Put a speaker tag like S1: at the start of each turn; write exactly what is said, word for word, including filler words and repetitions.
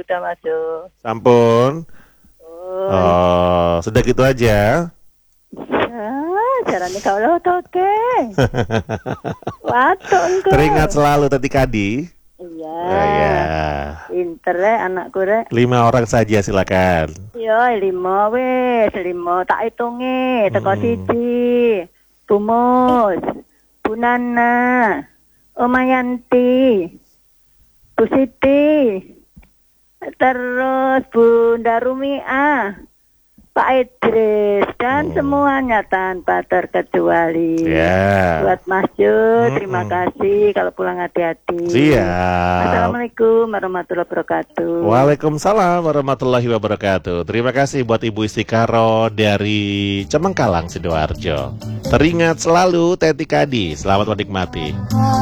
S1: sudah masuk.
S2: Sampun.
S1: Oh,
S2: Oh, sudah gitu aja.
S1: ah, caranya kalau toke. Waduh engkau.
S2: Teringat selalu Teti Kadi.
S1: Iya.
S2: Oh, ya.
S1: Pinter ya anakku rek.
S2: Lima orang saja silakan.
S1: Iya, lima wes, lima tak hitungi, teko
S2: Hmm.
S1: siji. Bu Mus, Bu Nana, Oma Yanti, Bu Siti, terus Bunda Rumia, Pak Idris, dan
S2: Hmm.
S1: semuanya tanpa terkecuali.
S2: Ya.
S1: Buat Mas Jud,
S2: Mm-mm.
S1: terima kasih, kalau pulang hati-hati.
S2: Siap.
S1: Assalamualaikum warahmatullahi wabarakatuh.
S2: Waalaikumsalam warahmatullahi wabarakatuh. Terima kasih buat Ibu Istikaro dari Cemengkalang, Sidoarjo. Teringat selalu Teti Kadi. Selamat menikmati.